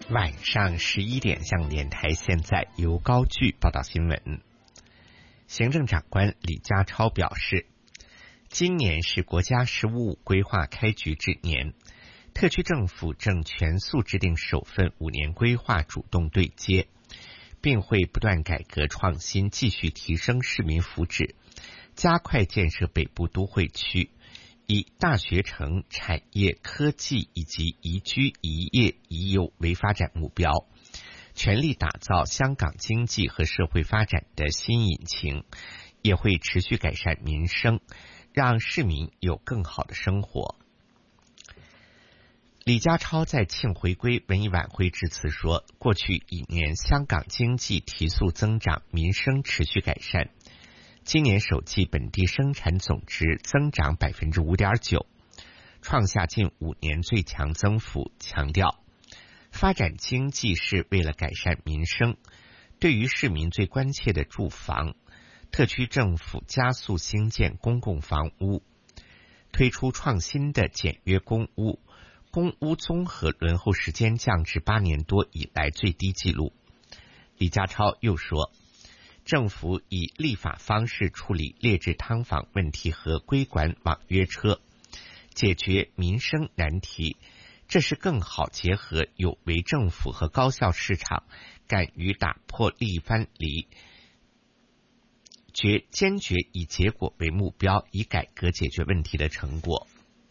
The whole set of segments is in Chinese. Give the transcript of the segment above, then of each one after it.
晚上11点，香港电台现在由高炬报道新闻。行政长官李家超表示，今年是国家“十五五”规划开局之年，特区政府正全速制定首份5年规划，主动对接，并会不断改革创新，继续提升市民福祉，加快建设北部都会区，以大学城、产业、科技以及宜居、宜业、宜游为发展目标，全力打造香港经济和社会发展的新引擎，也会持续改善民生，让市民有更好的生活。李家超在庆回归文艺晚会致辞说，过去1年香港经济提速增长，民生持续改善，今年首季本地生产总值增长 5.9%， 创下近5年最强增幅，强调发展经济是为了改善民生，对于市民最关切的住房，特区政府加速兴建公共房屋，推出创新的简约公屋，公屋综合轮候时间降至8年多以来最低纪录。李家超又说，政府以立法方式处理劣质劏房问题和规管网约车，解决民生难题，这是更好结合有为政府和高效市场，敢于打破利益藩篱，坚决以结果为目标，以改革解决问题的成果。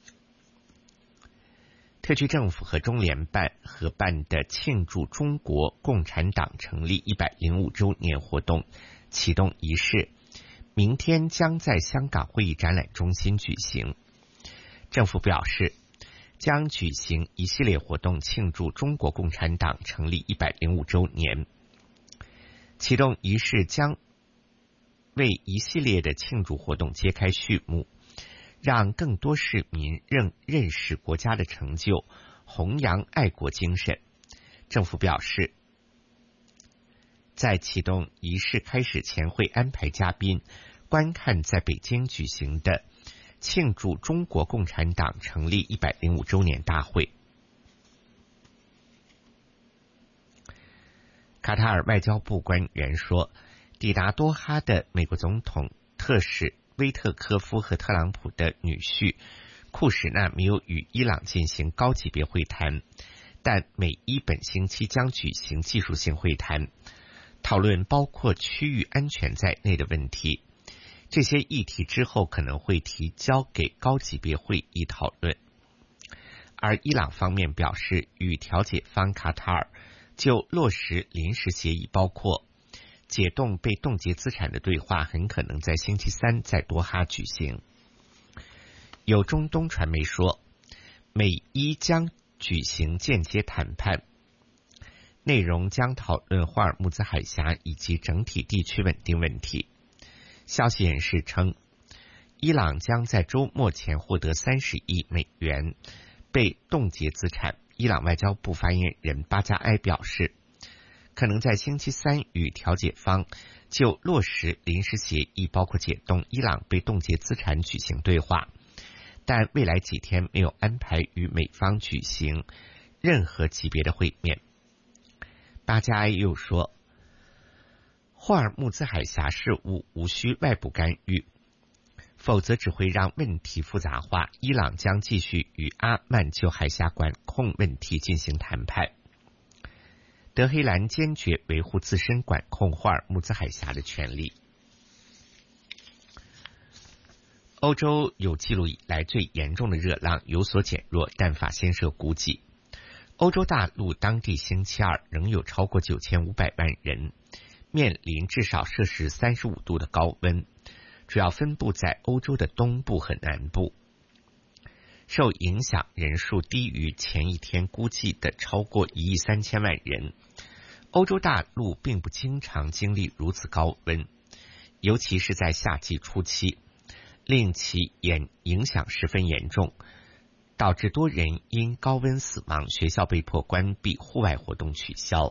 特区政府和中联办合办的庆祝中国共产党成立105周年活动启动仪式，明天将在香港会议展览中心举行。政府表示，将举行一系列活动庆祝中国共产党成立105周年。启动仪式将为一系列的庆祝活动揭开序幕，让更多市民认识国家的成就，弘扬爱国精神。政府表示，在启动仪式开始前会安排嘉宾观看在北京举行的庆祝中国共产党成立105周年大会。卡塔尔外交部官员说，抵达多哈的美国总统特使威特科夫和特朗普的女婿库什纳没有与伊朗进行高级别会谈，但美伊本星期将举行技术性会谈，讨论包括区域安全在内的问题。这些议题之后可能会提交给高级别会议讨论。而伊朗方面表示，与调解方卡塔尔就落实临时协议，包括解冻被冻结资产的对话，很可能在星期3在多哈举行。有中东传媒说，美伊将举行间接谈判，内容将讨论霍尔木兹海峡以及整体地区稳定问题。消息人士称，伊朗将在周末前获得30亿美元被冻结资产。伊朗外交部发言人巴加埃表示，可能在星期3与调解方就落实临时协议，包括解冻伊朗被冻结资产举行对话，但未来几天没有安排与美方举行任何级别的会面。巴加埃又说，霍尔木兹海峡事务无需外部干预，否则只会让问题复杂化。伊朗将继续与阿曼就海峡管控问题进行谈判。德黑兰坚决维护自身管控霍尔木兹海峡的权利。欧洲有记录以来最严重的热浪有所减弱，但法新社估计，欧洲大陆当地星期2仍有超过9500万人面临至少摄氏35度的高温，主要分布在欧洲的东部和南部。受影响人数低于前一天估计的超过1亿3千万人。欧洲大陆并不经常经历如此高温，尤其是在夏季初期，令其影响十分严重，导致多人因高温死亡，学校被迫关闭，户外活动取消。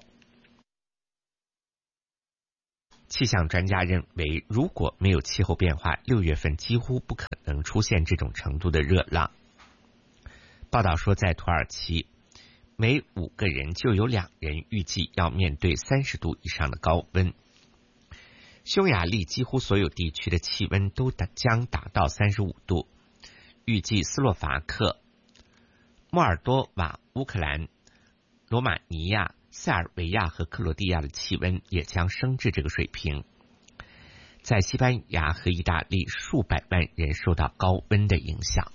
气象专家认为，如果没有气候变化，6月份几乎不可能出现这种程度的热浪。报道说，在土耳其， 每5个人就有2人预计要面对30度以上的高温。匈牙利几乎所有地区的气温都将达到35度，预计斯洛伐克、莫尔多瓦、乌克兰、罗马尼亚、塞尔维亚和克罗地亚的气温也将升至这个水平。在西班牙和意大利，数百万人受到高温的影响。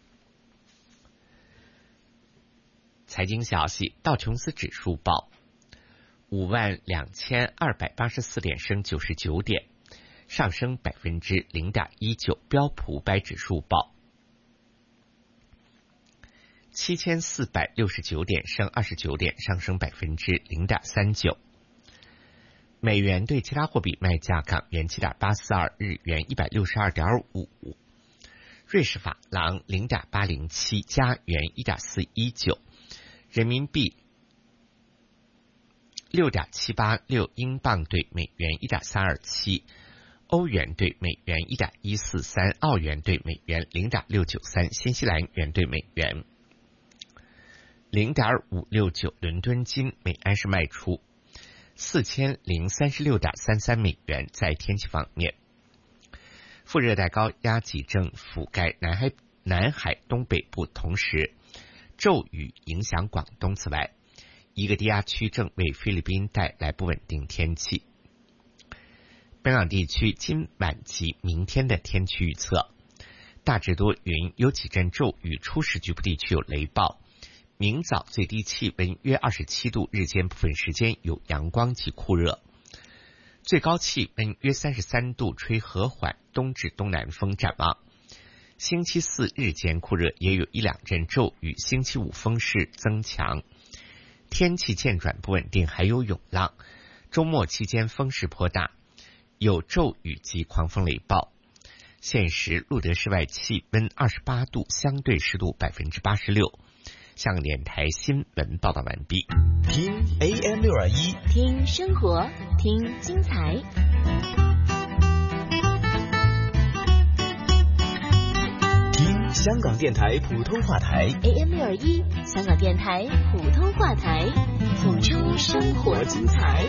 财经消息，道琼斯指数报52284点，升99点，上升0.19%。标普500指数报7469点，升29点，上升0.39%。美元对其他货币卖价：港元7.842，日元162.55，瑞士法郎0.807，加元1.419，人民币6.786，英镑对美元1.327，欧元对美元1.143，澳元对美元0.693，新西兰元对美元0.569。伦敦金每安士卖出4036.33美元。在天气方面，副热带高压脊正覆盖南海东北部，同时骤雨影响广东。此外，一个低压区正为菲律宾带来不稳定天气。本港地区今晚及明天的天气预测：大致多云，有几阵骤雨，初时局部地区有雷暴。明早最低气温约27度，日间部分时间有阳光及酷热，最高气温约33度，吹和缓东至东南风。展望星期4日间酷热，也有1-2阵骤雨，星期5风势增强，天气渐转不稳定，还有涌浪。周末期间风势颇大，有骤雨及狂风雷暴。现时路德室外气温28度，相对湿度86%。香港电台新闻报道完毕。 听 AM621， 听生活，听精彩。 听香港电台普通话台 AM621，香港电台普通话台，谱出生活精彩。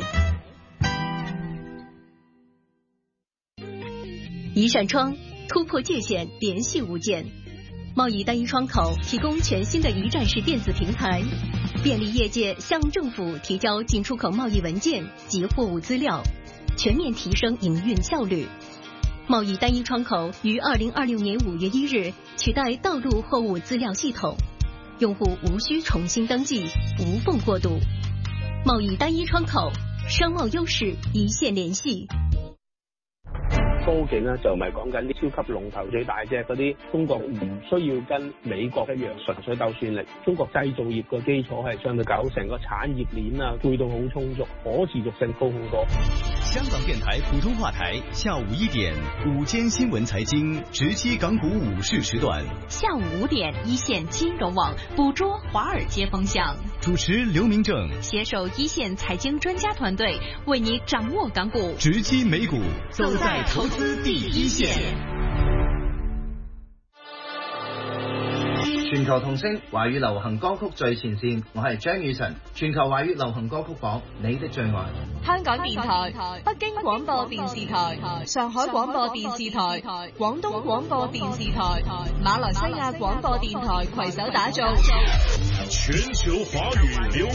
一扇窗，突破界限，联系无间。贸易单一窗口提供全新的一站式电子平台，便利业界向政府提交进出口贸易文件及货物资料，全面提升营运效率。贸易单一窗口于2026年5月1日取代道路货物资料系统，用户无需重新登记，无缝过渡。贸易單一窗口，商貿優勢一線聯繫。 科技咧就唔係講緊啲超級龍頭最大隻嗰啲，中國唔需要跟美國一樣純粹鬥算力。中國製造業個基礎係相對夠，成個產業鏈啊配套好充足，可持續性高好多。 香港電台普通話台下午1點午間新聞財經直擊港股午市時段， 下午5點一線金融網捕捉華爾街風向， 主持劉明正攜手一線財經專家團隊，為你掌握港股， 直擊美股， 走在投資第一線。 全球同聲華語流行歌曲最前線，我係張雨晨。全球華語流行歌曲榜，你的最愛。 香港電台、北京廣播電視台、上海廣播電視台、廣東廣播電視台、馬來西亞廣播電台攜手打造全球華語流